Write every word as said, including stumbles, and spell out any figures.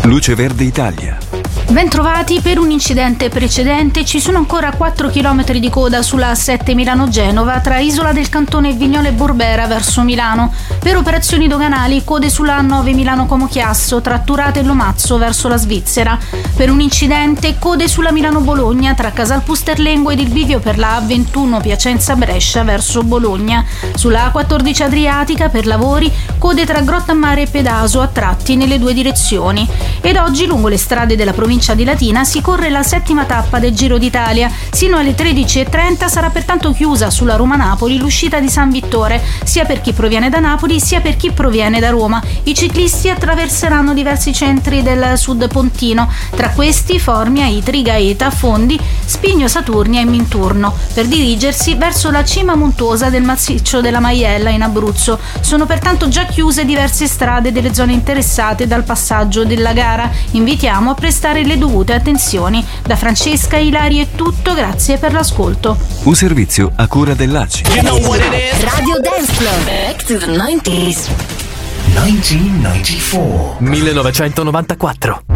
Luce Verde Italia. Bentrovati. Per un incidente precedente ci sono ancora quattro chilometri di coda sulla A sette Milano-Genova tra Isola del Cantone e Vignole Borbera verso Milano. Per operazioni doganali code sulla A nove Milano-Como Chiasso tra Turate e Lomazzo verso la Svizzera. Per un incidente code sulla Milano-Bologna tra Casal Pusterlengo ed il bivio per la A ventuno Piacenza-Brescia verso Bologna. Sulla A quattordici Adriatica per lavori code tra Grottammare e Pedaso a tratti nelle due direzioni. Ed oggi lungo le strade della provincia di Latina si corre la settima tappa del Giro d'Italia. Sino alle tredici e trenta sarà pertanto chiusa sulla Roma-Napoli l'uscita di San Vittore, sia per chi proviene da Napoli sia per chi proviene da Roma. I ciclisti attraverseranno diversi centri del sud pontino, tra questi Formia, Itri, Gaeta, Fondi, Spigno Saturnia e Minturno, per dirigersi verso la cima montuosa del massiccio della Maiella in Abruzzo. Sono pertanto già chiuse diverse strade delle zone interessate dal passaggio della gara. Invitiamo a prestare le dovute attenzioni. Da Francesca Ilari è tutto, grazie per l'ascolto. Un servizio a cura dell'A C I. You know what it is? Radio Dance Club. Back to the nineties. millenovecentonovantaquattro.